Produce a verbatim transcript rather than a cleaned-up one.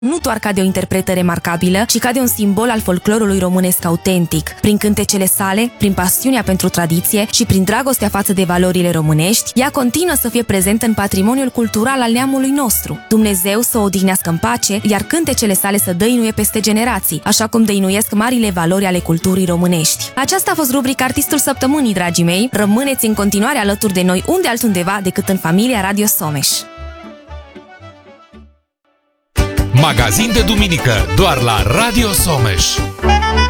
nu doar ca de o interpretă remarcabilă, ci ca de un simbol al folclorului românesc autentic. Prin cântecele sale, prin pasiunea pentru tradiție și prin dragostea față de valorile românești, ea continuă să fie prezentă în patrimoniul cultural al neamului nostru. Dumnezeu să o odihnească în pace, iar cântecele sale să dăinuie peste generații, așa cum dăinuiesc marile valori ale culturii românești. Aceasta a fost rubrica Artistul Săptămânii, dragii mei. Rămâneți în continuare alături de noi unde altundeva decât în familia Radio Someș. Magazin de duminică doar la Radio Someș.